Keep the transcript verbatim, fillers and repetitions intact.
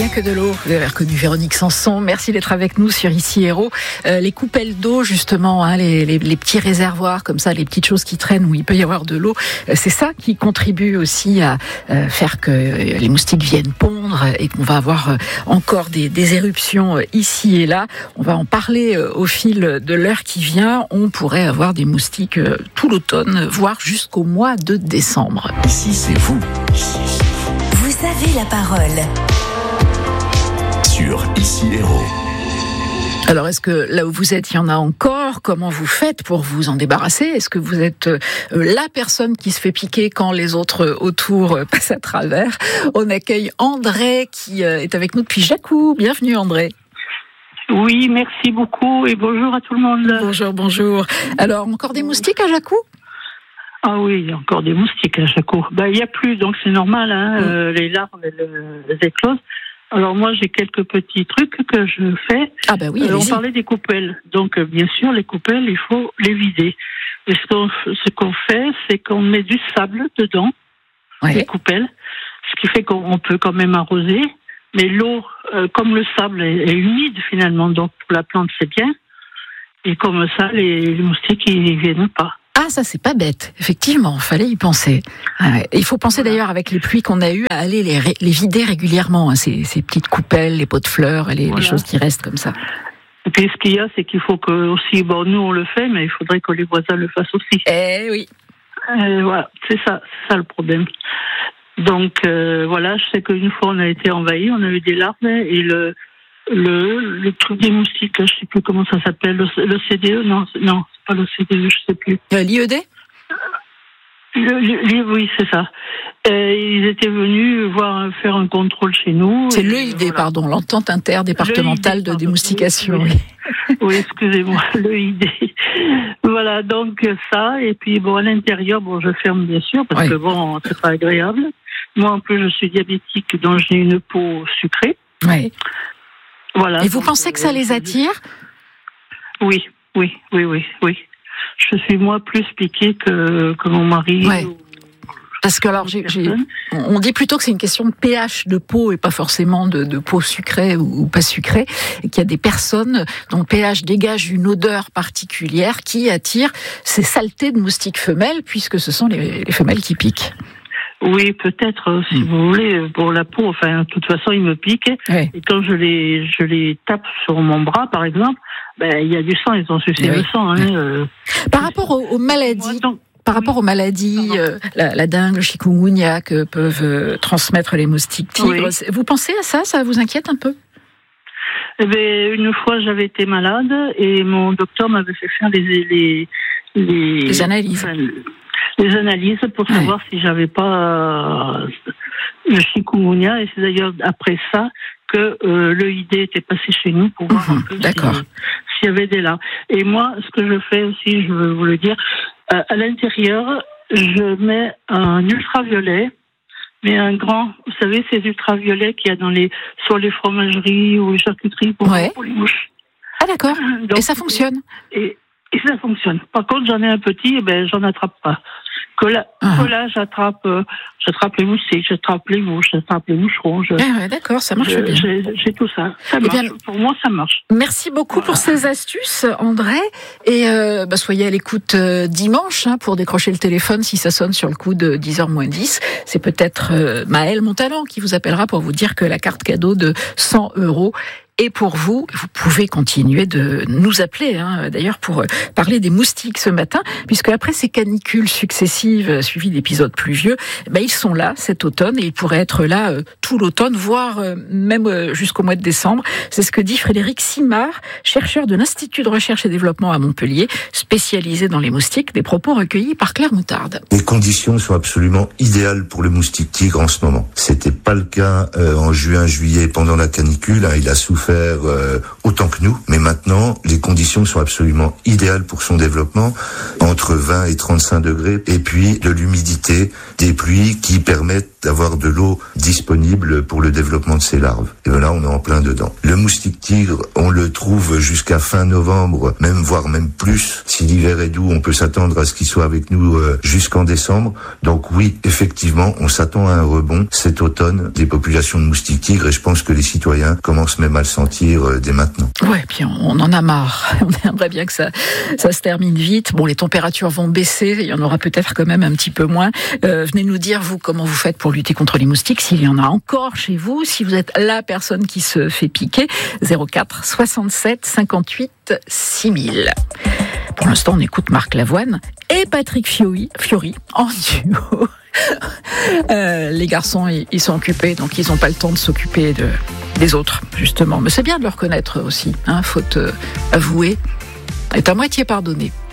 rien que de l'eau. Vous avez reconnu Véronique Sanson. Merci d'être avec nous sur Ici Héros. Euh, les coupelles d'eau, justement, hein, les, les, les petits réservoirs comme ça, les petites choses qui traînent où il peut y avoir de l'eau, euh, c'est ça qui contribue aussi à euh, faire que les moustiques viennent pondre et qu'on va avoir euh, encore des, des éruptions euh, ici et là. On va en parler euh, au fil de l'heure qui vient. On pourrait avoir des moustiques euh, tout l'automne, voire jusqu'au mois de décembre. Ici, c'est vous. Vous avez la parole. Sur Ici Héros. Alors, est-ce que là où vous êtes, il y en a encore ? Comment vous faites pour vous en débarrasser ? Est-ce que vous êtes euh, la personne qui se fait piquer quand les autres autour euh, passent à travers ? On accueille André qui euh, est avec nous depuis Jacou. Bienvenue André. Oui, merci beaucoup et bonjour à tout le monde. Bonjour, bonjour. Alors, encore des moustiques à Jacou ? Ah oui, il y a encore des moustiques à Jacou. Ben, il n'y a plus, donc c'est normal, hein, mmh. euh, les larves, elles, elles éclosent. Alors moi, j'ai quelques petits trucs que je fais. Ah ben oui, euh, on parlait des coupelles. Donc, euh, bien sûr, les coupelles, il faut les vider. Et ce qu'on, ce qu'on fait, c'est qu'on met du sable dedans, ouais. les coupelles, ce qui fait qu'on peut quand même arroser. Mais l'eau, euh, comme le sable est, est humide finalement, donc pour la plante, c'est bien. Et comme ça, les, les moustiques, ils ne viennent pas. Ah, ça, c'est pas bête. Effectivement, il fallait y penser. Ouais. Il faut penser voilà. d'ailleurs, avec les pluies qu'on a eues, à aller les, ré- les vider régulièrement, hein, ces, ces petites coupelles, les pots de fleurs, les, voilà. les choses qui restent comme ça. Et puis, ce qu'il y a, c'est qu'il faut que aussi, bon, nous, on le fait, mais il faudrait que les voisins le fassent aussi. Eh oui. Euh, voilà, c'est ça, c'est ça le problème. Donc, euh, voilà, je sais qu'une fois, on a été envahis, on a eu des larves, et le... Le, le truc des moustiques, je ne sais plus comment ça s'appelle, le, le C D E, non, non, c'est pas le C D E, je ne sais plus. Euh, L'I E D le, le, Oui, c'est ça. Et ils étaient venus voir faire un contrôle chez nous. C'est l'E I D, voilà. pardon, l'entente interdépartementale de démoustication. Oui, oui. oui, excusez-moi, l'E I D. Voilà, donc ça, et puis bon, à l'intérieur, bon, je ferme bien sûr, parce oui. que bon, c'est pas agréable. Moi, en plus, je suis diabétique, donc j'ai une peau sucrée. Oui. Voilà, et vous donc, pensez que ça les attire ? Oui, oui, oui, oui, oui. Je suis moi plus piquée que, que mon mari. Ouais. Ou... Parce que alors, j'ai, j'ai, on dit plutôt que c'est une question de pH de peau et pas forcément de, de peau sucrée ou, ou pas sucrée, et qu'il y a des personnes dont le pH dégage une odeur particulière qui attire ces saletés de moustiques femelles, puisque ce sont les, les femelles qui piquent. Oui, peut-être, si mmh. vous voulez, pour la peau, enfin, de toute façon, il me pique. Oui. Et quand je les, je les tape sur mon bras, par exemple, ben, il y a du sang, ils ont sucé oui. le sang. Hein, oui. euh, par rapport aux, aux maladies, moi, donc, par rapport aux maladies, euh, la, la dengue, le chikungunya que peuvent euh, transmettre les moustiques tigres, oui. vous pensez à ça ? Ça vous inquiète un peu ? Eh ben, une fois, j'avais été malade et mon docteur m'avait fait faire les, les, les, les analyses. Enfin, les analyses pour savoir ouais. si j'avais pas euh, le chikungunya, et c'est d'ailleurs après ça que euh, l'E I D était passé chez nous pour voir mmh, un peu d'accord. si, s'il y avait des larves. Et moi, ce que je fais aussi, je veux vous le dire, euh, à l'intérieur, je mets un ultraviolet, mais un grand, vous savez, ces ultraviolets qu'il y a dans les, sur les fromageries ou les charcuteries pour, ouais. pour les mouches. Ah d'accord. Donc, et ça fonctionne. Et, et ça fonctionne. Par contre, j'en ai un petit, et ben j'en attrape pas. Que là, ah. que là j'attrape, euh, j'attrape les moustiques, j'attrape les mouches, j'attrape les moucherons. Je, ah ouais, d'accord, ça marche je, bien. J'ai, j'ai tout ça. Ça marche. Bien, pour moi, ça marche. Merci beaucoup voilà. pour ces astuces, André. Et euh, bah, soyez à l'écoute euh, dimanche hein, pour décrocher le téléphone si ça sonne sur le coup de dix heures moins dix. C'est peut-être euh, Maëlle Montalent qui vous appellera pour vous dire que la carte cadeau de cent euros et pour vous, vous pouvez continuer de nous appeler, hein, d'ailleurs, pour parler des moustiques ce matin, puisque après ces canicules successives, suivies d'épisodes pluvieux, ben ils sont là cet automne et ils pourraient être là euh, tout l'automne, voire euh, même euh, jusqu'au mois de décembre. C'est ce que dit Frédéric Simard, chercheur de l'Institut de recherche et développement à Montpellier, spécialisé dans les moustiques, des propos recueillis par Claire Moutarde. Les conditions sont absolument idéales pour le moustique tigre en ce moment. C'était pas le cas euh, en juin, juillet, pendant la canicule, hein, il a souffert souffert euh, autant que nous, mais maintenant, les conditions sont absolument idéales pour son développement, entre vingt et trente-cinq degrés, et puis de l'humidité, des pluies qui permettent d'avoir de l'eau disponible pour le développement de ces larves. Et voilà, on est en plein dedans. Le moustique tigre, on le trouve jusqu'à fin novembre, même voire même plus. Si l'hiver est doux, on peut s'attendre à ce qu'il soit avec nous euh, jusqu'en décembre. Donc oui, effectivement, on s'attend à un rebond cet automne des populations de moustiques tigres, et je pense que les citoyens commencent même à le sentir euh, dès maintenant. Ouais, puis on, on en a marre. On aimerait bien que ça, ça se termine vite. Bon, les températures vont baisser, il y en aura peut-être quand même un petit peu moins. Euh, venez nous dire, vous, comment vous faites pour lutter contre les moustiques, s'il y en a encore chez vous, si vous êtes la personne qui se fait piquer. zéro quatre soixante-sept cinquante-huit six mille. Pour l'instant, on écoute Marc Lavoine et Patrick Fiori, Fiori en duo. Euh, les garçons, ils, ils sont occupés, donc ils n'ont pas le temps de s'occuper de, des autres, justement. Mais c'est bien de le reconnaître aussi, hein, faute euh, avouée est à moitié pardonnée.